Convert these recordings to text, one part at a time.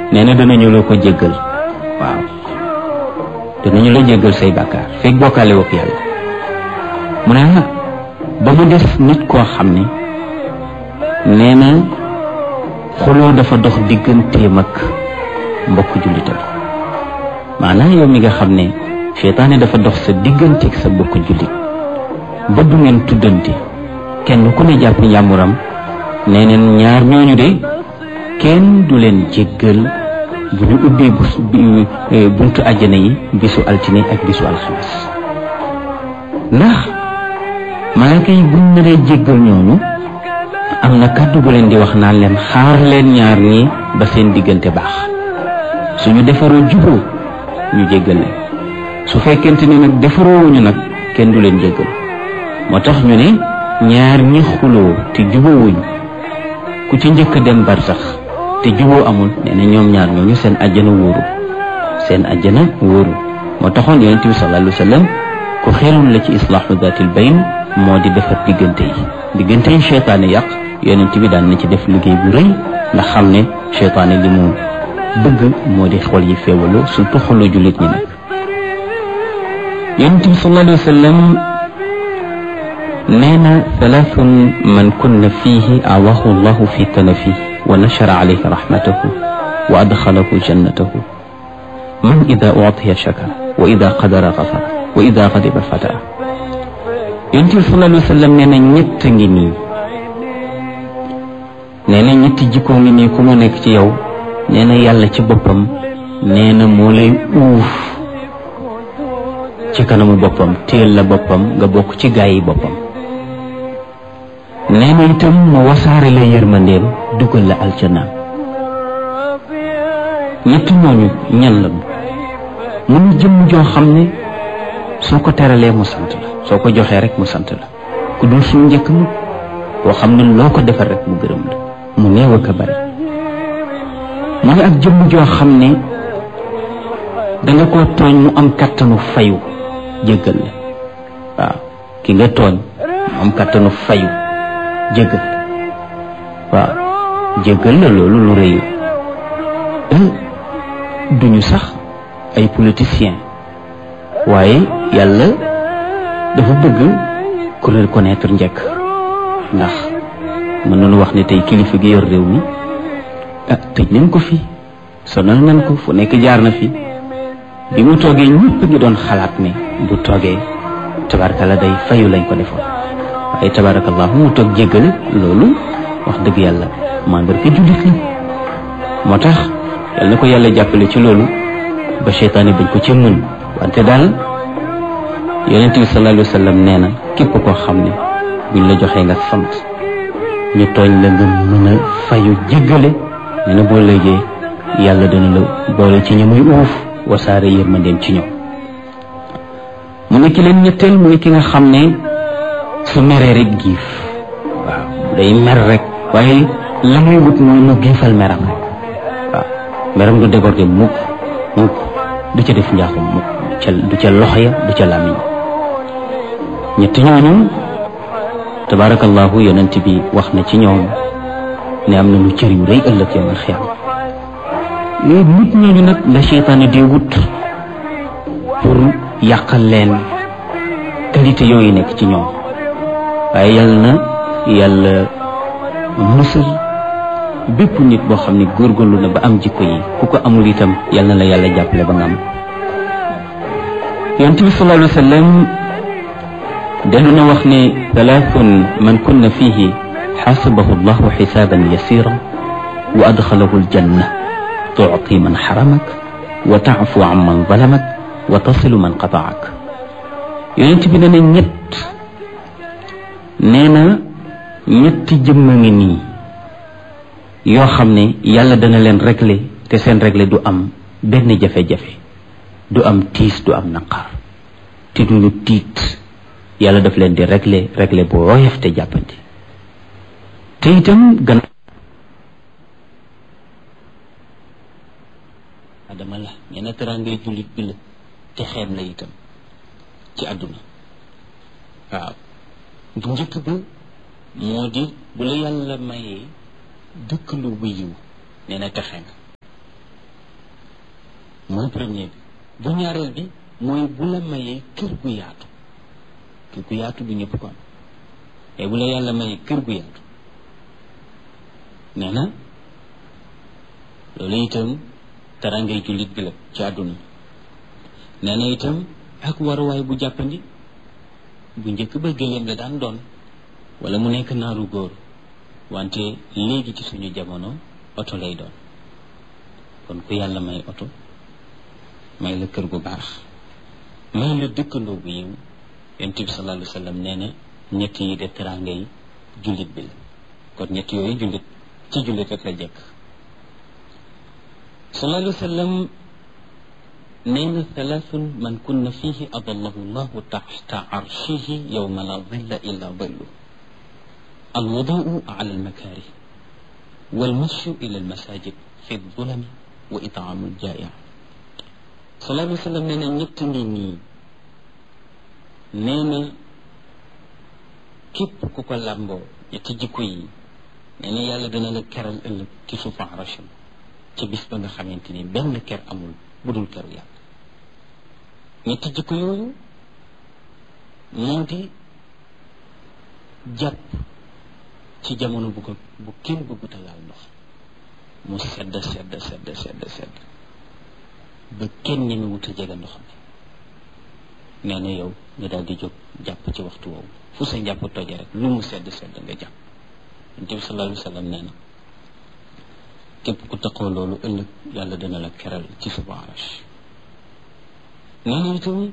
nee na danañu la ko jéggal waaw danañu la jéggal say bàkkaar fekk bokkaale woo yàlla mu ne ba mu def nit koo xam ne nee na xuloo dafa dox digganteem ak mbokk jullitam maanaam yow mi nga xam ne seytaane dafa dox sa digganteeg sa mbokk jullit ba du ngeen tuddante kenn ku ne jàpp njàmburam nee neen ñaar ñooñu de kenn du leen jéggal bu ñu ubbee buntu àjjana yi bisu altine ak bisu alxames ndax malaaka yi buñ naree jéggal ñooñu am na kàddu bu leen di wax naan leen xaar leen ñaar ñi ba seen diggante baax suñu defaroo juboo ñu jéggal leen su fekkente ne nag defaroowuñu nag kenn du leen jéggal moo tax ñu ne ñaar ñi xuloo te jubóowuñu ku ci njëkk a dem bar sax te juboo amul nee na ñoom ñaar ñooñu seen àjjana wóoru moo taxoon yonent bi sallallahu alayhi wa sallam ku xeeroon la ci islaahu daatil bayn moo di defar diggante yi seytaane yàq yonent bi daan na ci def liggéey bu rëy ndax xam ne seytaane li mu bëgg moo di xol yi féewaloo surtout xolu jullit ñi nag yonent bi sallallahu alayhi wa sallam nee na thalathun man kunna fiihi awahu llahu fi kanafi wa nashara alayhi rahmatahu wa adxalahu jannatahu man ida uutiya shakara wa ida qadara gafara wa ida gadiba fataa yonent bi sallallahu alayhi wa sallam nee na ñett ngi nii nee na ñetti jikkoo ngi nii ku mu nekk ci yow nee na yàlla ci boppam nee na moo lay uuf ci kanamu boppam téel la boppam nga bokk ci gaa yi boppam nee na itam mu wasaare la yërmandeem dugal la aljannaam ñett ñooñu ñan la mu ñu jëm joo xam ne soo ko teralee mu sant la soo ko joxee rek mu sant la ku dul suñu njëkk mu koo xam ne loo ko defal rek mu gërëm la mu néew ak a bari mooy ak jëmm joo xam ne danga ko tooñ mu am kattanu fayu jéggal la waaw ki nga tooñ mu am kattanu fayu jéggal waaw jéggal la loolu lu rëy duñu sax ay politiciens waaye yàlla dafa bëgg ku reconnaître njëkk ndax mën nañu wax ne tey kilifa gi yor réew mi tëj nañ ko fi sonal nañ ko fu nekk jaar na fi bi mu toogee ñëpp ngi doon xalaat ne bu toogee tabarakalla day fayu lañ ko defoon waaye tabarakallahu mu toog jéggale loolu wax dëgg yàlla mandarga jullit la moo tax yal na ko yàlla jàppale ci loolu ba seytaane bañ ko ci mën wante daal yonent bi sallallahu alayhi wa sallam nee na képp koo xam ne buñ la joxee nga sant ñu tooñ la nga mën a fayu jéggale nee na boo léegee yàlla dana la boole ci ñi muy uuf wasaare yërmandeem ci ñoom mu ne ki leen ñetteel mooy ki nga xam ne su meree rek giif waaw day mer rek waaye la muy wut mooy mu giifal meram rek waaw meram du débordé mukk du ca def njaaxum mukk du ca loxo ya du ca làmmiñ ñett ñooñu tabarakallahu yonent bi wax na ci ñoom ne am na lu cër yu rëy ëllëg yawmal xiyaam nit ñooñu nag la seytaane di wut pour yàqal leen qualité yooyu nekk ci ñoom waaye yàlla musal bépp nit boo xam ne góorgóorlu na ba am jikko yi ku ko amul itam yal na la yàlla jàppale ba nga am yonent bi sallallahu alayhi wa sallam dellu na wax ne thalathun man kunna fihi xasabahu llahu xisaaban yasira wa adxalahu aljanna tuuti man xaramak wa taafu an man zalamak wa tasilu man qataak yonent bi nee na ñetti jëmm a ngi nii yoo xam ne yàlla dana leen régler te seen régler du am benn jafe-jafe du am tiis du am naqar te duñu tiit yàlla daf leen di régler bu woyof te jàppandi te itam gan adama la nee na teraangay jullit bi la te xeeb la itam ci àdduna waaw bu njëkk ba moo di bu la yàlla mayee dëkk lu bu yiw nee na texe nga mooy premier bi. bu ñaareel bi mooy bu la mayee kër gu yaatu du ñëpp ko am te bu la yàlla mayee kër gu yaatu nee na loolu itam tarangay jullit bi la ci àdduna. nee na itam ak waruwaay bu jàppandi. bu njëkk ba gëléem la daan doon wala mu nekk naaru góor, wante léegi ci suñu jamono oto lay doon. kon ku yàlla may oto, may la kër gu baax, may la dëkkandoo bu yiw, yonent bi sallallahu alayhi wa sallam nee na ñett yi de teraanga yi jullit bi la. kon ñett yooyu jullit ci jullit rek la jekk. sallallahu alayhi wa sallam nee na thalathun man kunna fihi adallahu llahu taxta arshihi yawma la dilla illa dillu alwuduu ala almakarih walmashu ila almasajid fi ddulami wa itaamu ljaaia. sallallahu alayhi wa sallam nee na ñett ngi nii, nee na képp ku ko làmboo ñetti jikko yi, nee na yàlla dina la keral ëllëg ci suufu arsham ci bis ba nga xamante ni benn ker amul bu dul keru yàlla. ñetti jikko yooyu moo di jàpp ci jamono bu kenn bëggut a laal ndox mu sedd ba kenn ñeme wut a jege ndox mi. nee na yow nga daal di jóg jàpp ci waxtu woowu fu sa njàpp toje rek lu mu sedd nga jàpp. Yonent bi sallallahu alayhi wa sallam nee na képp ku taxoo loolu ëllëg yàlla dina la keral ci suufu arsh. nee na itam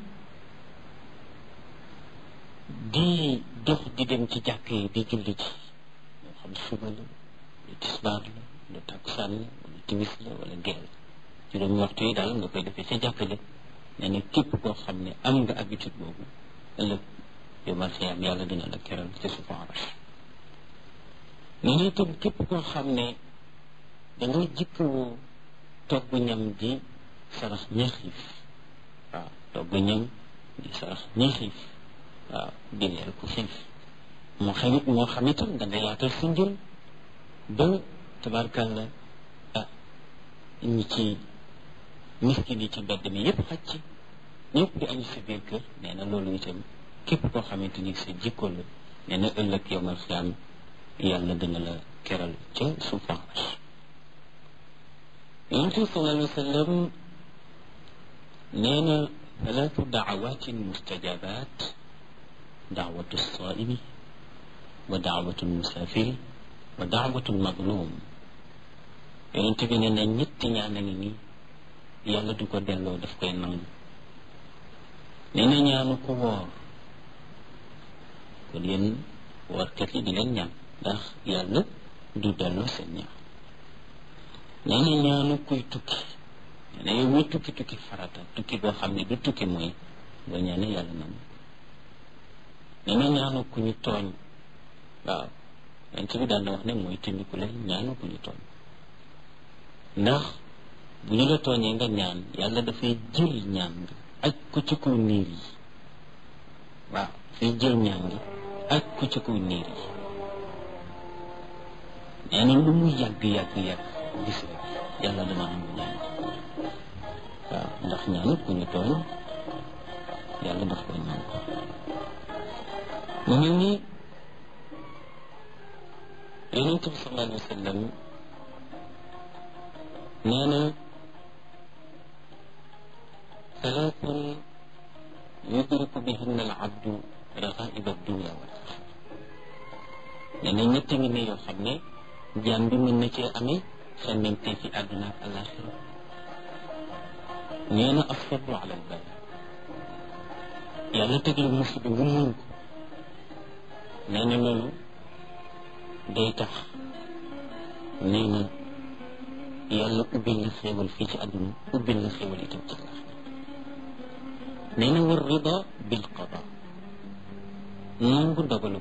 di dox di dem ci jàkk yi di julli ci, moo xam suba la lu tisbaar la lu takkusaan la wala timis la wala gee la, juróomi waxtu yi daal nga koy defee ca jàkk ja. nee na képp koo xam ne am nga habitude boobu ëllëg yawmal xiyaam yàlla dina la keral ci suufu arsh. nee na itam képp koo xam ne dangay jikkoo togg ñam di sarax ña xiif, waaw togg ñam di sarax ñi xiif, waaw di leer ku xiif, moo xam itam da nga yaatal sa njël ba tabarkalla ñi ci miskin yi ci mbedd mi yëpp xaj ci, ñëpp di añu sa biir kër. nee na loolu itam képp koo xamante ni sa jikko la, nee na ëllëg yawmal xiyaam yàlla dina la keral ca suufu arsh. yonent bi sallallahu alayhi wa sallam nee na ثلاث دعوات مستجابات: دعوة الصائم ودعوة المسافر ودعوة المظلوم. yonent bi nee na ñetti ñaan a ngi nii yàlla du ko delloo, daf koy nangu. nee na ñaanu ko woor, kon yéen woorkat yi di leen ñaan ndax yàlla du delloo seen ñaan. nee na ñaanu kuy tukki, nee na yow muy tukki farata, tukki boo xam ne du tukki mooy boo ñaane yàlla nangu. nee na ñaanu ku ñu tooñ, waaw yonent bi daan na wax ne mooy tindiku leen ñaanu ku ñu tooñ, ndax bu ñu la tooñee nga ñaan yàlla dafay jël ñaan gi aj ko ci kaw niir yi, waaw dafay jël ñaan gi aj ko ci kaw niir yi. nee na lu mu yàgg gis rek yàlla dana nangu ñaan gi, waaw ndax ñaanut ku ñu tooñ yàlla daf koy nangu. mu mel ni yonent bi sallallahu alayhi wa sallam nee na thalathun yudriku bihinna al abdu raghaiba dunya wal axira. nee na ñett ngi ne yoo xam ne jaam bi mën na cee amee xemmemte fi àdduna ak alaxira. nee na as-sabru ala al-bala, yàlla teg la musiba nga muñ ko. nee na loolu day tax nee na yàlla ubbil la xéewal fii ci àdduna, ubbil la xéewal itam ci alaxira. nee na war rida bil qada, nangu dogalub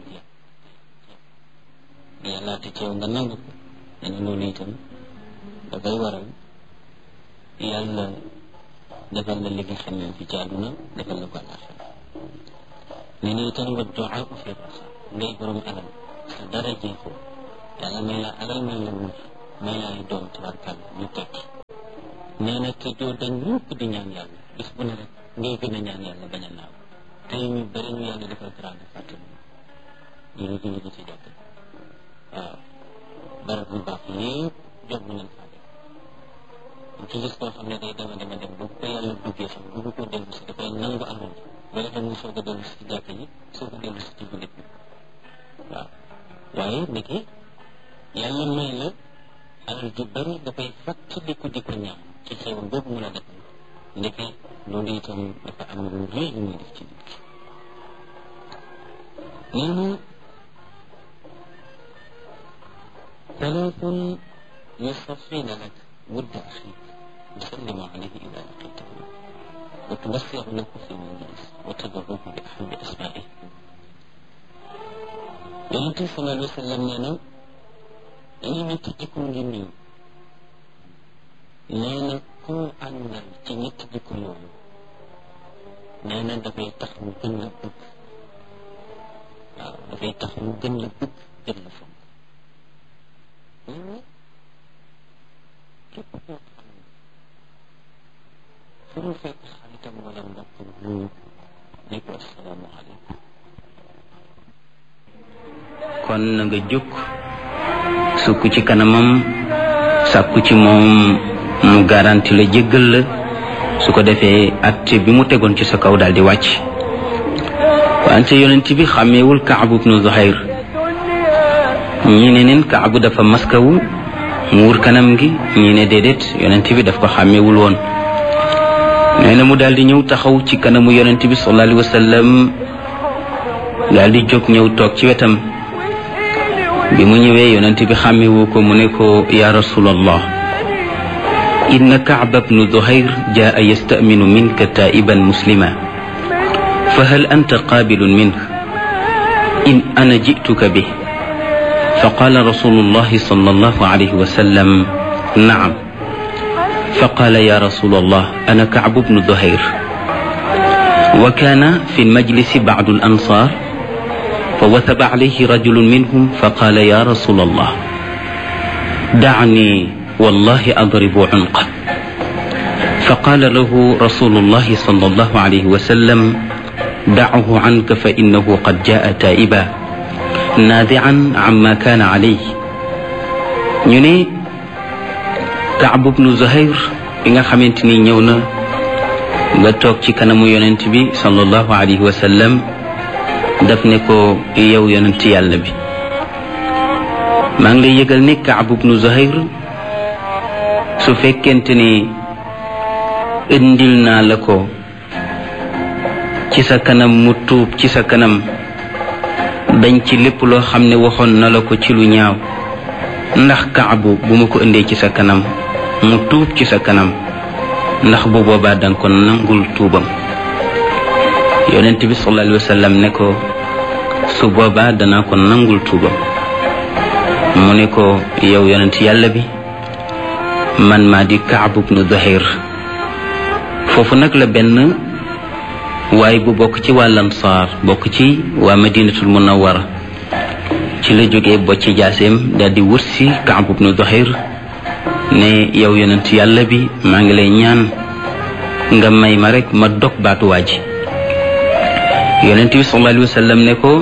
yàlla te ci yow nga nangu ko. nee na loolu itam dafay waral yàlla defal la li nga xam ne fii ci àdduna defal la ko alaxira. nee na itam wa duaa fi raxa, ngay borom alal sa dara jeexu yàlla may la alal, may la wut, may la ay doom tabarkal ñu tekki. nee na te doo dañ mukk di ñaan yàlla bis bu ne rek ngay gën a ñaan yàlla bañ a naaw tey ñu bëri ñu yàlla defal teraanga fàtte ñu ngi julli ci jàkk waaw barab bu baax yëpp jot nañ faa dem ci gis koo xam ne day dema dem bu ko yàlla duggee xam bu ko dellu si dafay nangu alal ji ba defee mu soog a dellu si ci jàkk yi soog a dellu si ci jullit bi waaw waaye ndeke yàlla may la alal ju bëri dafay fàttaliku di ko ñaan ci xeewal boobu mu la def ndeke loolu itam dafa am lu rëy lu muy def ci nit ki nee na talaatun yusaffina lak wudda axik yusallimu alayhi ida laqitahu wa tubassiru lahu fi majlis wa tad'uhu bi ahabbi asma'ihi yonent bi sallallahu alayhi wa sallam nee na dañu ñetti jikko ngi nii nee na koo àndal ci ñetti jikko yooyu nee na dafay tax mu gën la bëgg waaw dafay tax mu gën la bëgg gën la fonk nee na képp koo xam ne fu mu fekk xaritam wala mbokk mu ne ko assalaamu aleykum kon na nga jóg sukk ci kanamam sàkku ci moom mu garanti la jéggal la su ko defee atte bi mu tegoon ci sa kaw daal di wàcc wante yonent bi xàmmeewul Kaabu ibnu Zuhayr ñii ne neen Kaabu dafa maskawu muur kanam gi ñii ne déedéet yonent bi daf ko xàmmeewul woon nee na mu daal di ñëw taxaw ci kanamu yonent bi sallallahu alayhi wa sallam daal di jóg ñëw toog ci wetam bi mu ñëwee yonent bi xàmmewu ko mu ne ko ya rasulallah inna Kaab ibnu Zuhayr jaa yastaminu minka taiban muslima fa hal anta qaabilun minhu in ana jituka bih fa qaala rasulullahi sallallahu alayhi wa sallam naam fa qaala ya rasulallah ana Kaab ibnu Zuhayr wa kaana fi lmajlisi ba'du al-ansaar فوثب عليه رجل منهم فقال يا رسول الله دعني والله أضرب عنقه فقال له رسول الله صلى الله عليه وسلم دعه عنك فإنه قد جاء تائبا نادعا عما كان عليه ñu ne Kaab ibnu Zuhayr bi nga xamante ni ñëw na nga toog ci kanamu yonent bi sallallahu alayhi wa sallam daf ne ko yow yonent yàlla bi maa ngi lay yëgal ne Kaab ibnu Zuhayr su fekkente ni indil naa la ko ci sa kanam mu tuub ci sa kanam dañ ci lépp loo xam ne waxoon na la ko ci lu ñaaw ndax Kaabu bu ma ko indee ci sa kanam mu tuub ci sa kanam ndax bu boobaa danga ko nangul tuubam yonent bi sallallahu alayhi wa sallam ne ko su boobaa danaa ko nangul tuubam mu ne ko yow yonent yàlla bi man maa di Kaab ibnu Zuhayr foofu nag la benn waaye bu bokk ci waa Ansaar bokk ci waa Madinatul Munawwara ci la jógee bocc jaaseem daal di wut si Kaab ibnu Zuhayr ne yow yonent yàlla bi maa ngi lay ñaan nga may ma rek ma dog baatu waa ji yonent bi sallallahu alayhi wa sallam ne ko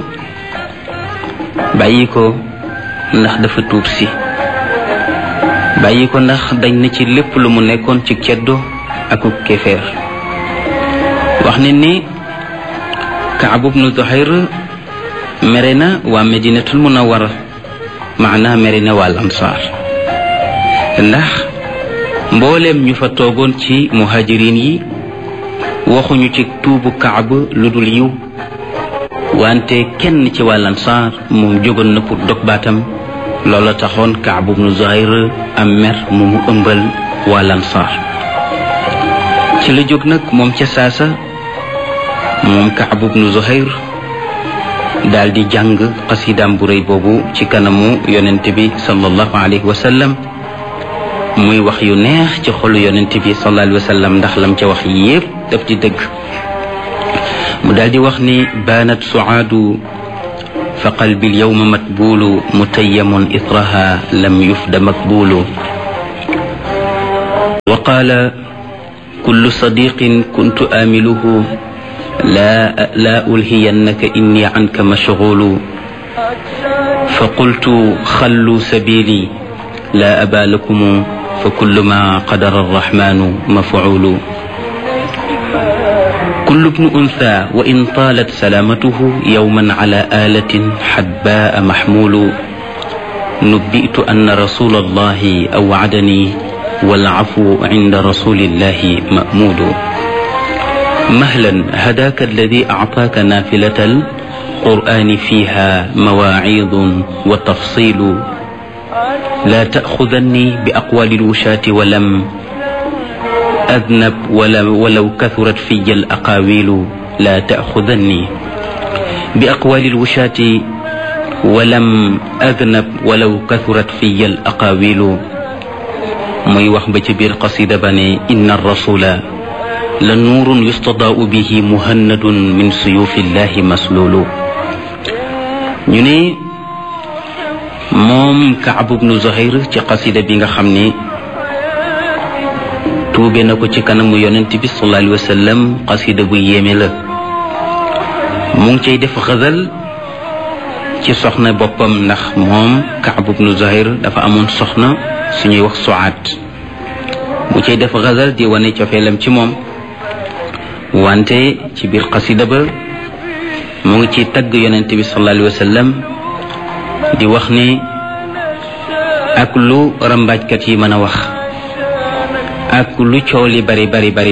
bàyyi ko ndax dafa tuub si bàyyi ko ndax dañ na ci lépp lu mu nekkoon ci ceddo ak kéefeer wax ne ni Kaab ibnu Zuhayr mere na waa Madinatul Munawwara maanaa mere na waa Ansaar ndax mbooleem ñu fa toogoon ci muhajirin yi waxuñu ci tuubu Kaab lu dul yiw wante kenn ci waa Ansaar moom jógoon na pour dog baatam loola taxoon Kaab ibnu Zuhayr am mer mu mu ëmbal waa Ansaar ci la jóg nag moom ca saasa moom Kaab ibnu Zuhayr daal di jàng xasidaam bu rëy boobu ci kanamu yonent bi sallallahu alayhi wa sallam muy wax yu neex ci xolu yonent bi sallallahu alayhi wa sallam ndax lam ca wax yépp daf di dëgg mu daal di wax ni baanat suaadu fa qalbi alyawma matbulu mutayyamun itraha lam yufda makbulu وقال كل صديق كنت آمله لا ألهينك إني عنك مشغول فقلت خلوا سبيلي لا أبا لكم فكل ما قدر الرحمن مفعول كل ابن أنثى وإن طالت سلامته يوما على آلة حدباء محمول نبئت أن رسول الله أوعدني والعفو عند رسول الله مأمول مهلا هداك الذي أعطاك نافلة القرآن فيها مواعيظ وتفصيل لا تأخذني بأقوال الوشاة ولم أذنب ولو كثرت في الأقاويل لا تأخذني بأقوال الوشاة ولم أذنب ولو كثرت في الأقاويل muy wax ba ci biir qasida ba ne inna rasula la nuurun yustadaau bihi muhannadun min suyufillahi maslulu ñu ne moom Kaab ibnu Zuhayr ci qasida bi nga xam ne tuube na ko ci kanamu yonent bi sallallahu alayhi wa sallam qasida bu yéeme la mu ngi cay def xazal ci soxna boppam ndax moom Kaab ibnu Zuhayr dafa amoon soxna suñuy wax Suaad mu cay def xazal di wane cofeelam ci moom wante ci biir qasida ba mu ngi ci tagg yonent bi sallallahu alayhi wa sallam di wax ni ak lu rambaajkat yi mën a wax ak lu coow li bari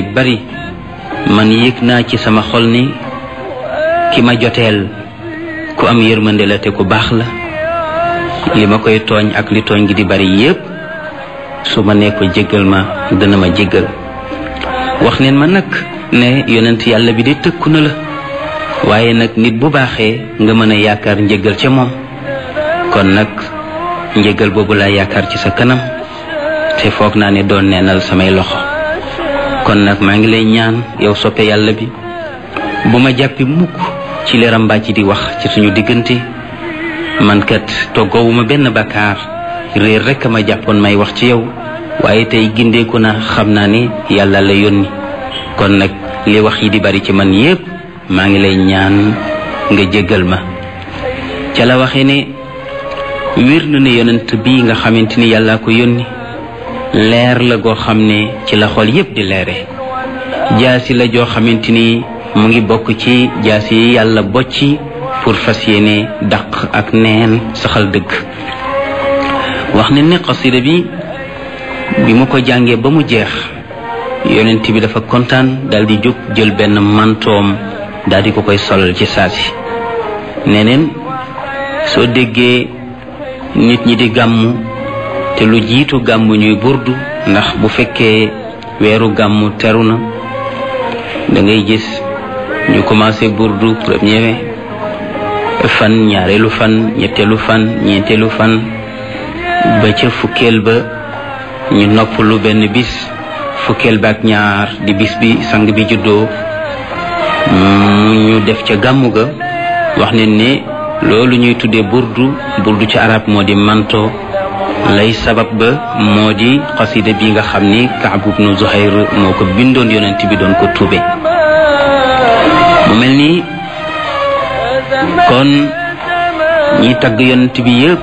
man yëg naa ci sama xol ni ki ma joteel ku am yërmande la te ku baax la li ma koy tooñ ak li tooñ gi di bari yépp su ma nee ko jéggal ma dana ma jéggal wax neen ma nag ne yonent yàlla bi de tëkku na la waaye nag nit bu baaxee nga mën a yaakaar njéggal ca moom kon nag njéggal boobu laa yaakaar ci sa kanam te foog naa ne doon neenal samay loxo kon nag maa ngi lay ñaan yow soppe yàlla bi bu ma jàppi mukk ci li rambaaji di wax ci suñu diggante man kat toggoowuma benn bakkaar réer rekk ma jàppoon may wax ci yow waaye tey gindeeku na xam naa ni yàlla la yónni kon nag li wax yi di bari ci man yépp maa ngi lay ñaan nga jéggal ma ca la waxee ne wér na ne yonent bi nga xamante ni yàllaa ko yónni leer la goo xam ne ci la xol yépp di leere jaasi la joo xamante ni mu ngi bokk ci jaasi yi yàlla bocci pour fas yéene daq ak neen saxal dëgg wax ne qasida bi mu ko jàngee ba mu jeex yonent bi dafa kontaan daal di jóg jël benn mantoom daal di ko koy solal ci saasi neneen soo déggee nit ñi di gàmmu te lu jiitu gàmmu ñuy burdu ndax bu fekkee weeru gàmmu teru na da ngay gis ñu commencé burdu premier fan ñaareelu fan ñetteelu fan ñeenteelu fan ba ca fukkeel ba ñu noppalu benn bis fukkeel ba ak ñaar di bis bi sang bi juddoo ñu def ca gàmmu ga wax ne ne loolu ñuy tuddee burdu ci arab moo di manto lay sabab ba moo di xasida bi nga xam ni Kaab ibnu Zuhayr moo ko bindoon yonent bi doon ko tuube mu mel ni kon ñi tagg yonent bi yépp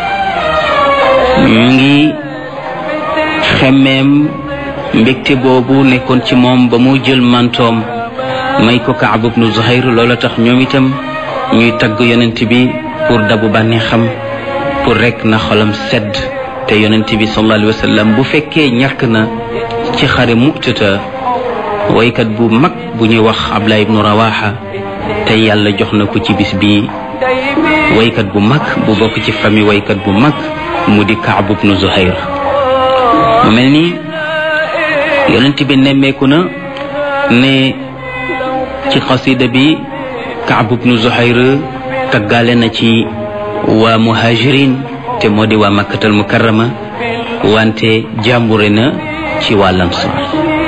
ñu ngi xemmeem mbégte boobu nekkoon ci moom ba mu jël mantoom may ko Kaab ibnu Zuhayr loola tax ñoom itam ñuy tagg yonent bi pour dabu bànneexam pour rek na xolam sedd te yonent bi sallallahu alayhi wa sallam bu fekkee ñàkk na ci xare Mu'tata waykat bu mag bu ñuy wax Abdullah ibnu Rawaha te yàlla jox na ko ci bis bi waykat bu mag bu bokk ci famille waykat bu mag mu di Kaab ibnu Zuhayr mu mel ni yonent bi nemmeeku na ne ci xasida bi Kaab ibnu Zuhayr taggaale na ci waa muhajirin te moo di waa Makkatal Mukarrama wante jàmbure na ci waa Ansaar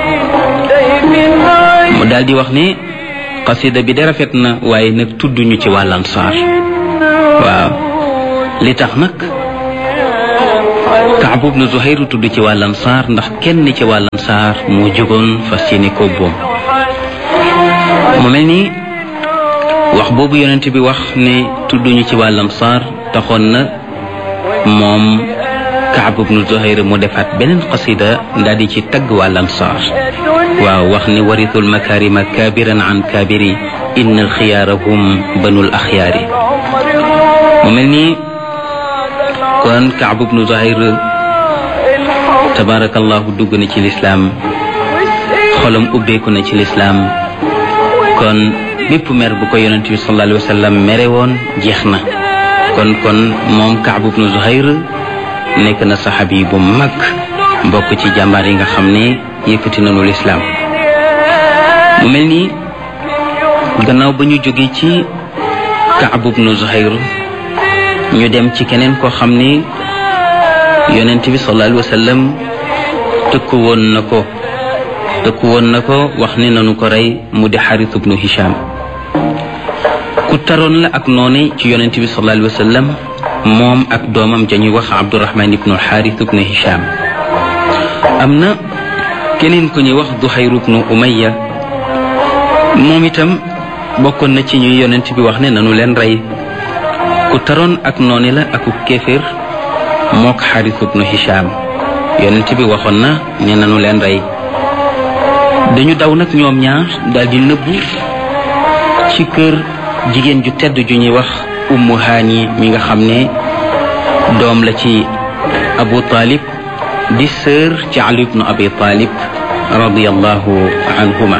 mu daal di wax ne xasida bi de rafet na waaye nag tudduñu ci waa Ansaar waaw li tax nag Kaab ibnu Zuhayr tudd ci waa Ansaar ndax kenn ci waa Ansaar moo jógoon fas yéene ko boom. mu mel ni wax boobu yonent bi wax ne tudduñu ci waa Ansaar taxoon na moom Kaab ibnu Zuhayr mu defaat beneen qasida daal di ci tagg waa Ansaar waaw wax ne warithul makarima kabiran an kabiri innal xiyaara hum banul axyaari. mu mel ni kon Kaab ibnu Zuhayr tabarakallahu dugg na ci lislaam, xolam ubbeeku na ci lislaam, kon bépp mer bu ko yonent bi sallallahu alayhi wa sallam mere woon jeex na. kon moom Kaab ibnu Zuhayr nekk na saxaabi bu mag, mbokk ci jàmbaar yi nga xam ne yëkkati nañu lislaam. mu mel ni gannaaw ba ñu jóge ci Kaab ibnu Zuhayr ñu dem ci keneen koo xam ni yonent bi sallallahu alayhi wa sallam tëkku woon na ko wax ne nanu ko rey, mu di Xaaris ibnu Hisham. ku taroon la ak noone ci yonent bi sallallahu alayhi wa sallam, moom ak doomam jañuy wax Abdurahman ibnu Xaaris ibnu Hisham. am na keneen ku ñuy wax Duhayr ibnu Umayya, moom itam bokkoon na ci ñuy yonent bi wax ne nanu leen rey. ku taroon ak noone la aku kéeféer mook Xaaris ibnu Hisham, yonent bi waxoon na ne nanu leen rey. dañu daw nag ñoom ñaar daldi nëbbu ci kër jigéen ju tedd ju ñuy wax Ummu Haani mi nga xam ne doom la ci Abu Talib di sœur ci Ali ibnu Abi Talib radiyallahu anhuma.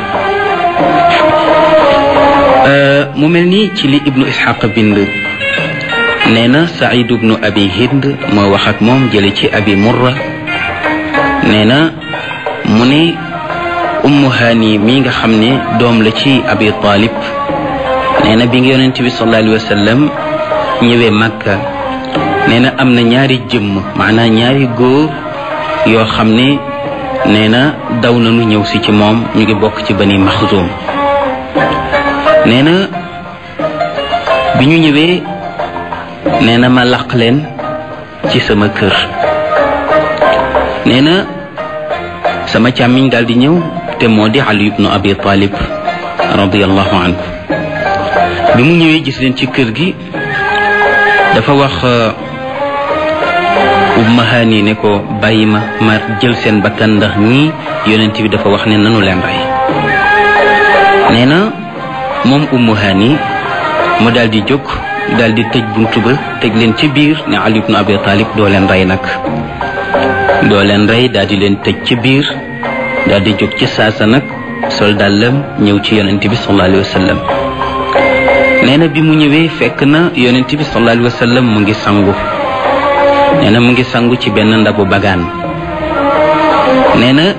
mu mel ni ci li Ibnu Ishaq bind nee na Saïd ibnu Abi Hind moo wax ak moom jële ci Abi Murra, nee na mu ne Ummu Haani mi nga xam ne doom la ci Abi Talib, nee na bi nga yonent bi sallallahu alayhi wa sallam ñëwee Makka, nee na am na ñaari jëmm, maanaam ñaari góor yoo xam ne nee na daw nañu ñëw si ci moom, ñu ngi bokk ci Bani Maxzum. nee na bi ñu ñëwee nee na ma laq leen ci sama kër. nee na sama càmmiñ daal di ñëw te moo di Ali ibnu Abi Talib radiyallahu anhu. bi mu ñëwee gis leen ci kër gi dafa wax Ummu Haani ne ko bàyyi ma jël seen bakkan ndax ñii yonent bi dafa wax ne nanu leen rey. nee na moom Ummu Haani mu daal di jóg daal di tëj buntu ba tëj leen ci biir ne Ali ibnu Abi Talib doo leen rey nag, doo leen rey, daal di leen tëj ci biir, daal di jóg ci saasa nag sol dàllam ñëw ci yonent bi sallallahu alayhi wa sallam. nee na bi mu ñëwee fekk na yonent bi sallallahu alayhi wa sallam mu ngi sangu, nee na mu ngi sangu ci benn ndabu bagaan. nee na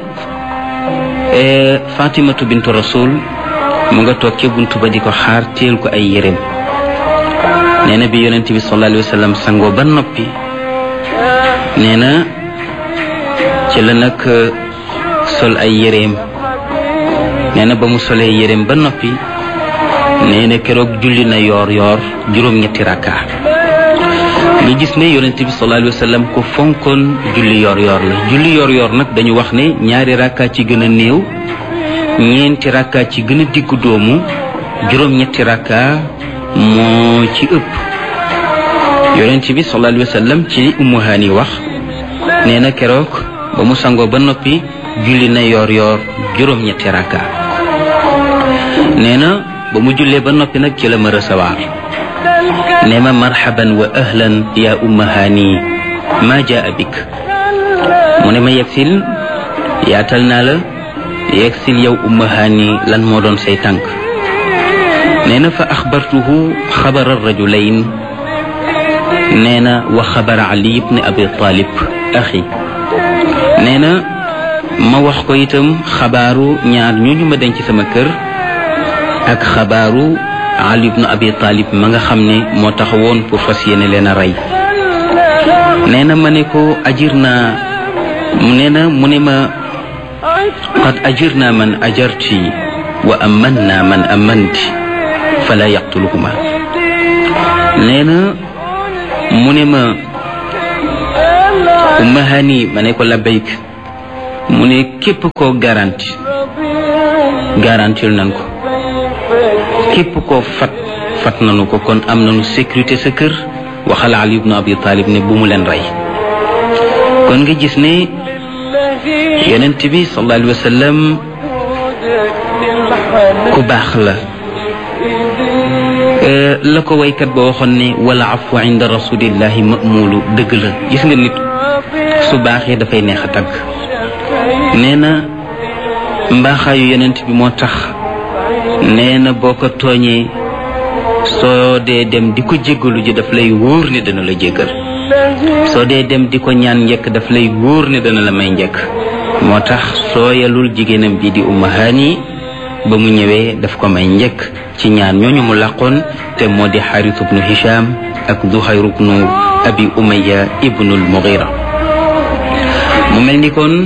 Fatimatu bintu Rasul mu nga toog ca buntu ba di ko xaar, téel ko ay yéreem. nee na bi yonent bi sallallahu alayhi wa sallam sangoo ba noppi, nee na ci la nag sol ay yéreem. nee na ba mu solee yéreem ba noppi, nee na keroog julli na yoor juróom-ñetti rakka. nga gis ne yonent bi sallallahu alayhi wa sallam ko fonkoon julli yoor la. julli yoor nag dañu wax ne ñaari rakka ci gën a néew, ñeenti rakka ci gën a diggu doomu, juróom-ñetti rakka moo ci ëpp. yonent bi sallallahu alayhi wa sallam ci Ummu Haani wax, nee na keroog ba mu sangoo ba noppi julli na yoor juróom-ñetti rakka. nee na ba mu jullee ba noppi nag ci la ma recevoir, nee ma marhaban wa ahlan ya Ummu Haani ma jaa bik. mu ne ma yegsil, yaatal naa la, yegsil yow Ummu Haani, lan moo doon say tànk. nee na fa axbartuhu xabara rajulayn, nee na wa xabara Ali ibn Abi Talib axi. nee na ma wax ko itam xabaaru ñaar ñooñu ma denc sama kër ak xabaaru Ali ibn Abi Talib ma nga xam ne moo taxawoon pour fas yéene leen a rey. nee na ma ne ko ajir naa, nee na mu ne ma qad ajirna man ajarti wa amanna man amanti fala yaqtuluhuma. nee na mu ne ma Umma Hani ma ne ko labbayk mu ne képp koo garantil nan ko képp koo fat nanu ko kon am nanu sécurité sa kër. waxal Ali ibn Abi Talib ne bu mu leen rey kon nga gis ne yonent bi sallallahu alayhi wa sallam ku baax la ko waykat ba waxoon ne wala afu inda rasulillahi mamulu dëgg la gis nga nit su baaxee dafay neex a tagg nee na mbaaxaayu yonent bi moo tax nee na boo ko tooñee soo dee dem di ko jéggalu ji daf lay wóor ne dana la jéggal soo dee dem di ko ñaan njëkk daf lay wóor ne dana la may njëkk moo tax sooyalul jigéenam bi di Ummu Hani ba mu ñëwee daf ko may njëkk ci ñaan ñooñu mu làqoon te moo di Xaaris ibnu Hisham ak Zuhayr ibnu Abi Umayya ibnu al-Mughira mu mel ni kon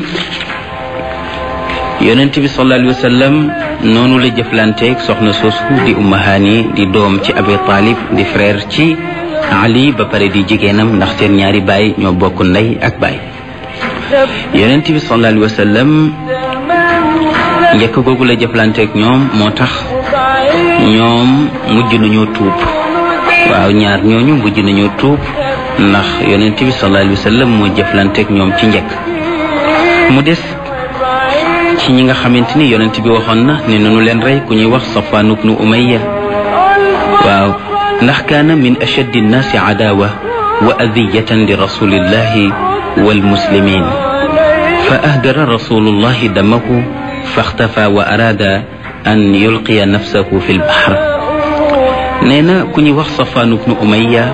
yonent bi sallallahu alayhi wa sallam noonu la jëflanteeg soxna soosu di Ummu Hani di doom ci Abi Talib di frère ci Ali ba pare di jigéenam ndax seen ñaari baay ñoo bokk ndey ak baay yonent bi sallallahu alayhi wa sallam njëkk googu la jëflanteeg ñoom moo tax ñoom mujj nañoo tuub waaw ñaar ñooñu mujj nañoo tuub ndax yonent bi sallallahu alayhi wa sallam moo jëflanteeg ñoom ci njëkk mu des ci ñi nga xamante ni yonent bi waxoon na ne nanu leen rey ku ñuy wax Safwan ibnu Umayya waaw ndax kaana min ashaddi nnaasi adawa wa adiyatan li rasulillahi wal muslimin fa ahdara rasulullahi damahu faxtafa wa arada an yulqiya nafsahu fi lbahr nee na ku ñuy wax Safwan ibnu Umayya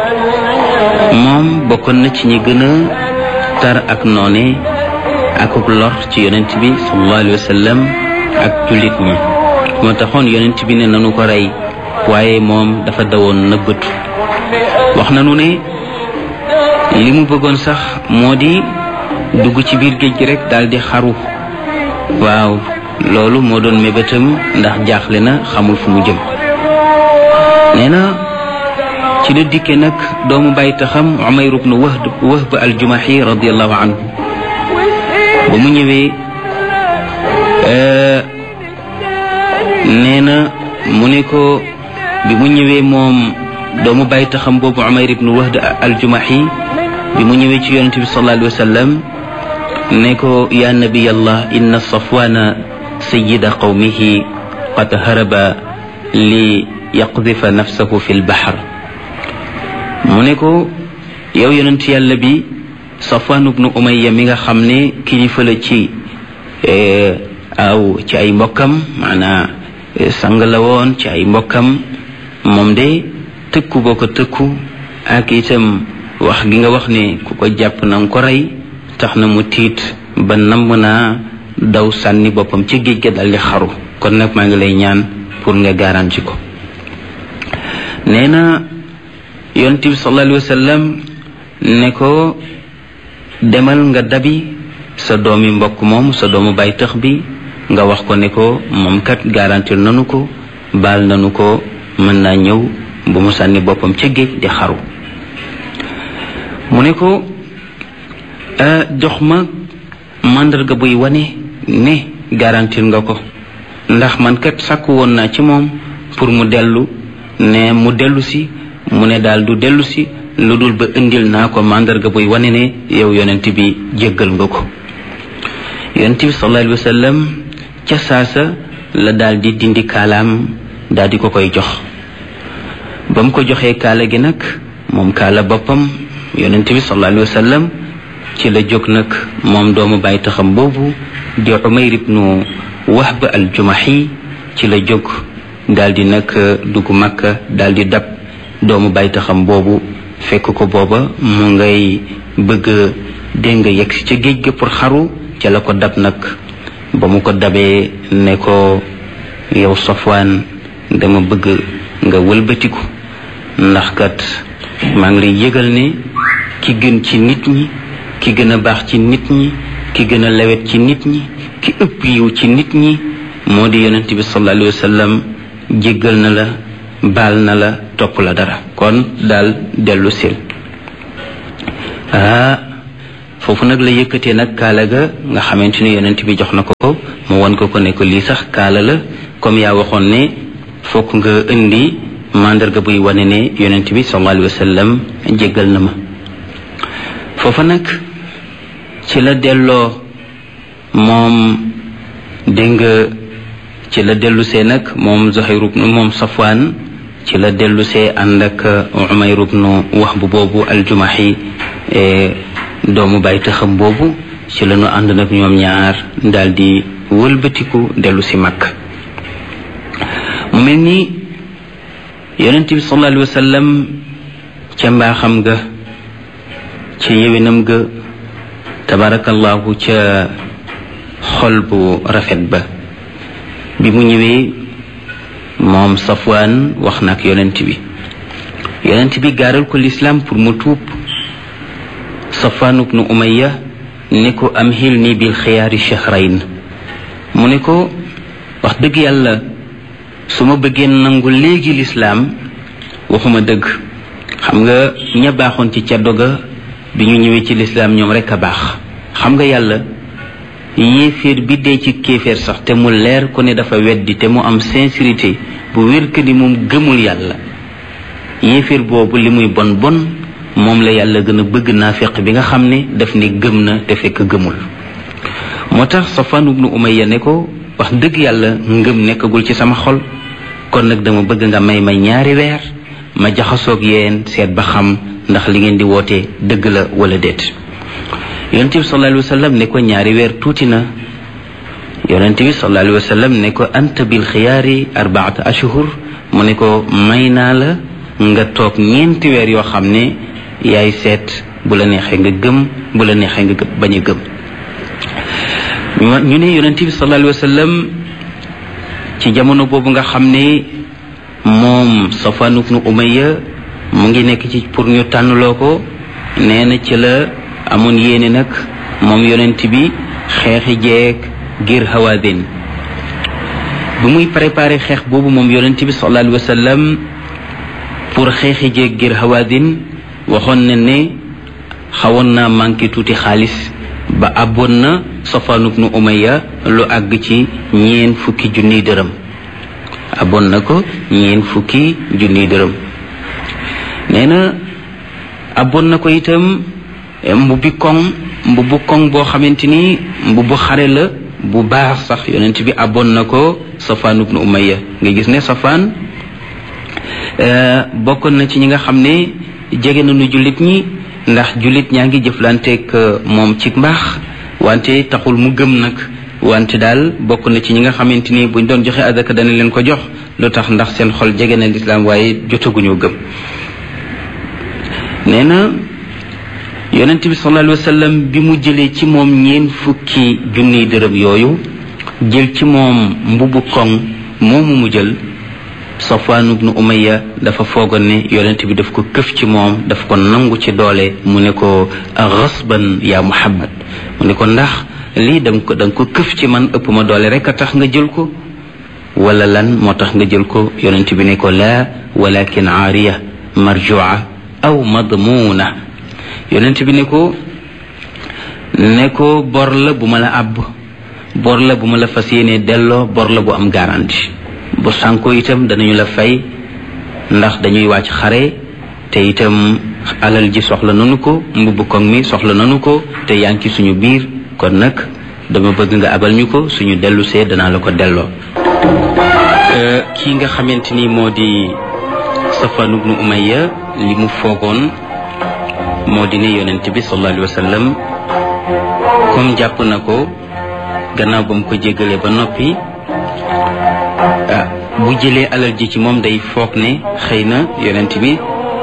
moom bokkoon na ci ñi gën a tar ak noone akuk lor ci yonent bi sallallahu alayhi wa sallam ak jullit ñi moo taxoon yonent bi ne nanu ko rey waaye moom dafa dawoon nëbbatu wax nanu ne li mu bëggoon sax moo di dugg ci biir géej gi rek daal di xaru waaw loolu moo doon mébétam ndax jaaxle na xamul fu mu jëm nee na ci la dikke nag doomu bàyyi taxam Umayr ibn Wahb al-Jumahi radiyallahu anhu ba mu ñëwee nee na mu ne ko bi mu ñëwee moom doomu bàyyi taxam boobu Umayr ibn Wahb al-Jumahi bi mu ñëwee ci yonente bi sallallahu alayhi wa sallam ne ko ya nabiyallah inna Safwana sayyida qawmihi qad haraba li yaqdifa nafsahu fi lbahr mu ne ko yow yonent yàlla bi Safwan ibnu Umayya mi nga xam ne kilifa la ci ci ay mbokkam maanaa sang la woon ci ay mbokkam moom de tëkku boo ko tëkku ak itam wax gi nga wax ne ku ko jàpp na nga ko rey tax na mu tiit ba namm naa daw sànni boppam ci géej ga daldi xaru kon nag maa ngi lay ñaan pour nga garanti ko nee na yonent bi sallallahu alayhi wa sallam ne ko demal nga dabi sa doomi mbokk moom sa doomu bay tax bi nga wax ko ne ko moom kat garantir nanu ko baal nanu ko mën naa ñëw bu mu sànni boppam ca géej di xaru mu ne ko jox ma màndarga buy wane ne garantir nga ko ndax man kat sàkku woon naa ci moom pour mu dellu ne mu dellu si mu ne daal du dellu si lu dul ba indil naa ko màndarga buy wane ne yow yonent bi jéggal nga ko yonent bi sallallahu alayhi wa sallam ca saasa la daal di dindi kaalaam daal di ko koy jox ba mu ko joxee kaala gi nag moom kaala boppam yonent bi sallallahu alayhi wa sallam ci la jóg nag moom doomu bàyyi taxam boobu di Umayr ibnu Wahb al-Jumahi ci la jóg daal di nag dugg Makka daal di dab doomu bàyyi taxam boobu fekk ko booba mu ngay bëgg dégg nga yegg si ca géej ga pour xaru ca la ko dab nag ba mu ko dabee ne ko yow Safwaan dama bëgg nga wëlbatiku ndax kat maa ngi lay yëgal ne ki gën ci nit ñi ki gën a baax ci nit ñi ki gën a lewet ci nit ñi ki ëpp yiw ci nit ñi moo di yonent bi sallallahu alayhi wa sallam jéggal na la baal na la topp la dara kon daal dellu sil foofu nag la yëkkatee nag kaala ga nga xamante ni yonent bi jox na ko mu won ko ne ko lii sax kaala la comme yaa waxoon ne fokk nga indi mandarga buy wane ne yonent bi sallallahu alayhi wa sallam jéggal na ma. foofa nag ci la delloo moom dégg nga ci la dellusee nag moom Zuhayr moom Safwaan ci la dellusee ànd ak Umayr ibnu Wahb boobu al-Jumahi doomu bàyyi taxam boobu ci la ñu ànd nag ñoom ñaar daal di wëlbatiku dellu si Makka. mu mel ni yonent bi sallallahu alayhi wa sallam ca mbaaxam ga ca yéwénam ga tabarakallahu ca xol bu rafet ba bi mu ñëwee moom Safwaan wax na ak yonent bi gaaral ko lislaam pour mu tuub. Safwaan ibnu Umayya ne ko amhilni bil xiyaari shahrayn mu ne ko wax dëgg yàlla su ma bëggee nangu léegi lislaam waxuma dëgg. xam nga ña baaxoon ci caddo ga bi ñu ñëwee ci lislaam ñoom rek a baax. xam nga yàlla yéeféer bi dee ci kéeféer sax te mu leer ko ne dafa weddi te mu am sincérité bu wér que ni moom gëmul yàlla yéeféer boobu li muy bon bon moom la yàlla gën a bëgg naafeq bi nga xam ne daf ne gëm na te fekk gëmul. moo tax Safwaan ibnu Umayya ne ko wax dëgg yàlla ngëm nekkagul ci sama xol kon nag dama bëgg nga may 2 weer ma jaxasoog yéen seet ba xam ndax li ngeen di woote dëgg la wala déet. yonent bi sallallahu alayhi wa sallam ne ko 2 weer tuuti na. yonent bi sallallahu alayhi wa sallam ne ko anta bil xiyaari 4 ashhur mu ne ko may naa la nga toog 4 weer yoo xam ne yaay seet bu la neexee nga gëm bu la neexee nga bañ a gëm. ñu ne yonent bi sallallahu alayhi wa sallam ci jamono boobu nga xam ne moom Safwaan ibnu Umayya mu ngi nekk ci pour ñu tànnloo ko nee na ci la amoon yéene nag moom yonent bi xeexi jeeg ngir Hawaazin. bu muy préparé xeex boobu moom yonent bi sallallahu alayhi wa sallam pour xeexi jeeg ngir Hawaazin waxoon na ne xawoon naa manqué tuuti xaalis ba abboon na Safwaan ibnu Umayya lu àgg ci 40 junniy dërëm. abboon na ko 40 junniy dërëm. nee na abboon na ko itam mbubbu koŋ boo xamante ni mbubbu xare la bu baax sax yonent bi abboon na ko Safwaan ibnu Umayya. nga gis ne Safwaan bokkoon na ci ñi nga xam ne jege nañu jullit ñi ndax jullit ñaa ngi jëflanteeg moom ci mbaax wante taxul mu gëm nag wante daal bokk na ci ñi nga xamante ni buñ doon joxe azaka dana leen ko jox lu tax ndax seen xol jege na lislaam waaye jotaguñoo gëm. nee na yonent bi sallallahu alayhi wa sallam bi mu jëlee ci moom 40 junniy dërëm yooyu jël ci moom mbubbu koŋ moomu mu jël Safwaan ibnu Umayya dafa foogoon ne yonent bi daf ko këf ci moom daf ko nangu ci doole mu ne ko ghasban ya Muhammad mu ne ko ndax lii da nga ko këf ci man ëpp ma doole rek a tax nga jël ko wala lan moo tax nga jël ko. yonent bi ne ko laa walakin aariya marjua aw madmuuna. yonent bi ne ko bor la bu ma la àbb bor la bu ma la fas yéene delloo bor la bu am garantie. bu sànko itam danañu la fay ndax dañuy wàcc xare te itam alal ji soxla nanu ko mbubb koŋ mi soxla nanu ko te yaa ngi ci suñu biir kon nag dama bëgg nga abal ñu ko suñu dellusee danaa la ko delloo. kii nga xamante ni moo di Safwaan ibnu Umayya li mu foogoon moo di ne yonent bi sallallahu alayhi wa sallam comme jàpp na ko gannaaw ba mu ko jéggalee ba noppi bu jëlee alal ji ci moom day foog ne xëy na yonent bi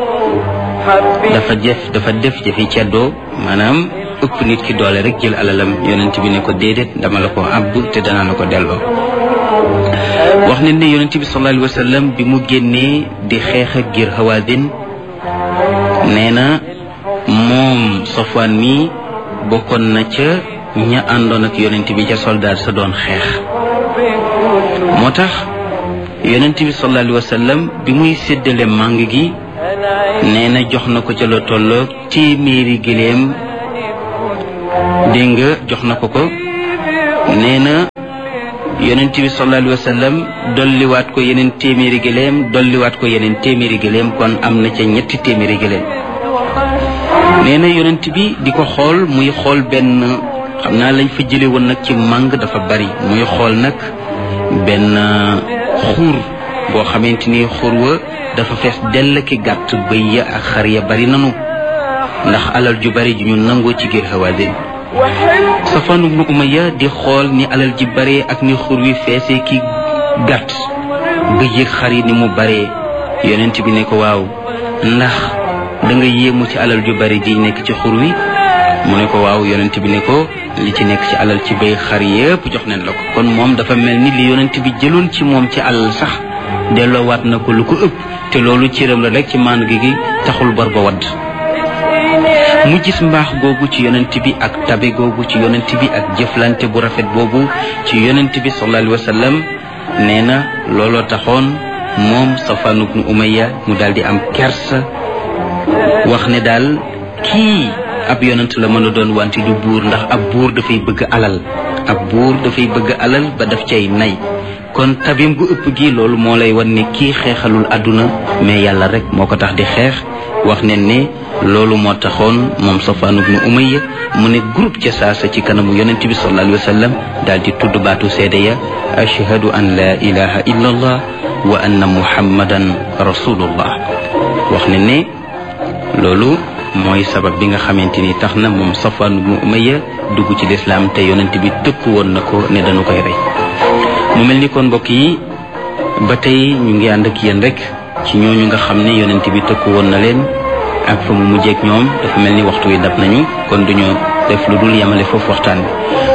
dafa def jëfi ceddoo maanaam ëpp nit ki doole rek jël alalam. yonent bi ne ko déedéet dama la ko àbb te danaa la ko delloo. wax nañ ne yonent bi sallallahu alayhi wa sallam bi mu génnee di xeex ak ngir Hawaazin nee na moom Safwaan mi bokkoon na ca ña àndoon ak yonent bi ca soldaar sa doon xeex. moo tax yonent bi sallallahu alayhi wa sallam bi muy séddale màng gi nee na jox na ko ca la tolloog 100 gëléem dégg nga jox na ko nee na yonent bi sallallahu alayhi wa sallam dolliwaat ko yeneen téeméeri gëléem dolliwaat ko yeneen téeméeri gëléem kon am na ca ñetti téeméeri gëléem nee na yonent bi di ko xool muy xool benn xam naa lañ fa jële woon nag ci màng dafa bari muy xool nag benn xuur boo xamante ni xuur wa dafa fees dell ki gàtt bëy ya ak xar ya bari nanu ndax alal ju bari ju ñu nangoo ci biir Hawazin Safwan ibn Umayya di xool ni alal ji bare ak ni xur wi feesee ki gàtt ba yëg xar yi ni mu bare yonent bi ne ko waaw ndax da nga yéemu ci alal ju bari ji nekk ci xur wi mu ne ko waaw yonent bi ne ko li ci nekk ci alal ci bay xar yépp jox nañ la ko kon moom dafa mel ni li yonent bi jëloon ci moom ci alal sax delloowaat na ko lu ko ëpp te loolu cëram la rek ci màndu gi taxul bor ba wadd mu gis mbaax googu ci yonent bi ak tabe googu ci yonent bi ak jëflante bu rafet boobu ci yonent bi sallallahu alayhi wa sallam nee na looloo taxoon moom Safwan ibn Umayya mu daal di am kersa wax ne daal kii ab yonent la mën a doon wante du buur ndax ab buur dafay bëgg alal ba daf cay nay kon tabim gu ëpp gi loolu moo lay wan ne kii xeexalul àdduna mais yàlla rek moo ko tax di xeex wax ne ne loolu moo taxoon moom Safwan ibn Umayya mu ne groupe ca saasa ci kanamu yonent bi sallallahu alayhi wa sallam daal di tudd baatu seede ya ashhadu an la ilaha illa allah wa anna muhammadan rasulullah wax ne ne loolu mooy sabab bi nga xamante ni tax na moom Safwan ibn Umayya dugg ci lislaam te yonent bi tëkku woon na ko ne dañu koy rey mu mel ni kon mbokk yi ba tey ñu ngi ànd ak yéen rek ci ñooñu nga xam ne yonent bi tëkku woon na leen ak fa mu mujjeek ñoom dafa mel ni waxtu wi dab nañu kon duñu def lu dul yemale foofu waxtaan bi